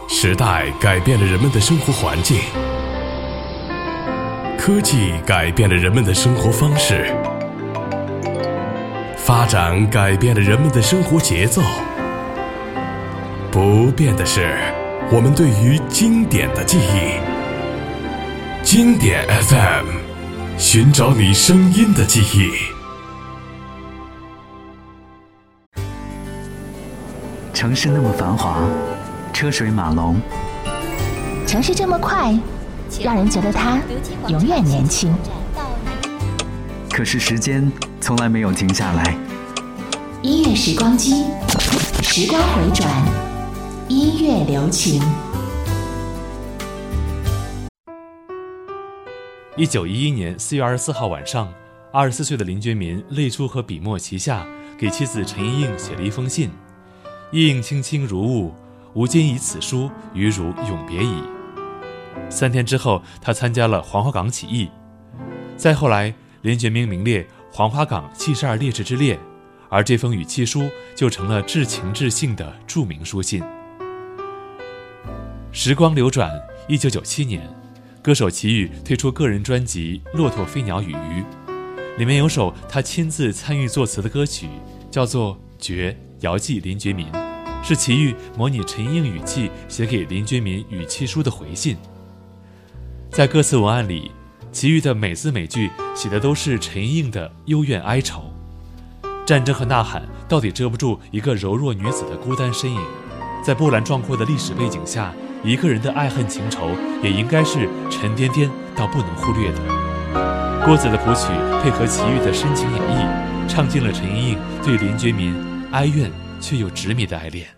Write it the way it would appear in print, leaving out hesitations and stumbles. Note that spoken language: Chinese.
时代改变了人们的生活环境，科技改变了人们的生活方式，发展改变了人们的生活节奏。不变的是我们对于经典的记忆。经典 FM， 寻找你声音的记忆。 城市那么繁华，车水马龙， 城市这么快，让人觉得它永远年轻。 可是时间从来没有停下来。 音乐时光机，时光回转，音乐留情。 1911年4月24号晚上，24岁的林觉民泪珠和笔墨齐下，给妻子陈莹莹写了一封信：意映卿卿如晤，吾今以此书与汝永别矣。3天之后，他参加了黄花岗起义。再后来，林觉民名列黄花岗72烈士之列，而这封与妻书就成了至情至性的著名书信。时光流转，1997年，歌手齐豫推出个人专辑《骆驼飞鸟与鱼》，里面有首他亲自参与作词的歌曲，叫做《绝遥寄林觉民》，是齐豫模拟陈莹莹语气写给林觉民与妻书的回信。在歌词文案里，齐豫的每字每句写的都是陈莹莹的幽怨哀愁。战争和呐喊到底遮不住一个柔弱女子的孤单身影，在波澜壮阔的历史背景下，一个人的爱恨情仇也应该是沉甸甸到不能忽略的。郭子的谱曲配合齐豫的深情演绎，唱尽了陈莹莹对林觉民哀怨却又执迷的爱恋。